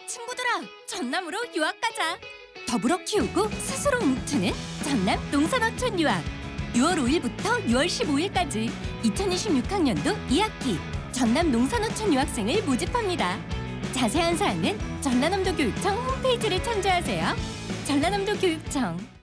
친구들아, 전남으로 유학 가자. 더불어 키우고 스스로 움트는 전남 농산어촌 유학. 6월 5일부터 6월 15일까지 2026학년도 2학기 전남 농산어촌 유학생을 모집합니다. 자세한 사항은 전라남도 교육청 홈페이지를 참조하세요. 전라남도 교육청.